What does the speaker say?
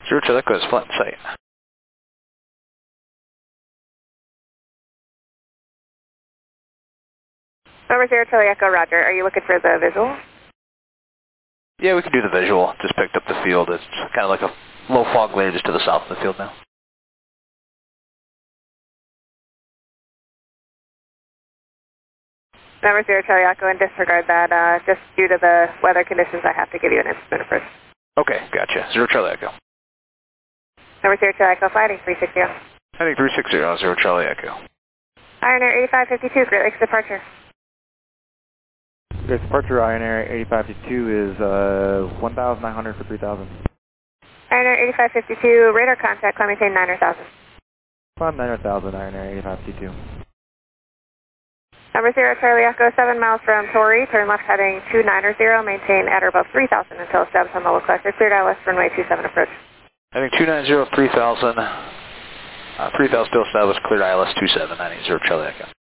Zero Charlie Echo is flat in sight. Number 0 Charlie Echo, roger. Are you looking for the visual? Yeah, we can do the visual. Just picked up the field. It's kind of like a low fog layer just to the south of the field now. Number 0 Charlie Echo, and disregard that. Just due to the weather conditions, I have to give you an instrument approach. Okay, gotcha. Zero Charlie Echo. Number 0 Charlie Echo, flighting 360. Heading 360, Zero Charlie Echo. Iron Air 8552, Great Lakes departure. Great departure, Iron Air 8552 is 1,900 for 3,000. Iron Air 8552, radar contact, climb maintain 9,000. Climb 9,000, Iron Air 8552. Number 0 Charlie Echo, 7 miles from Torrey, turn left heading 290, maintain at or above 3,000 until established on level collector, cleared ILS, runway 27 approach. Heading 290, 3,000. 3,000 still established, cleared ILS 27, 980 Charlie Echo.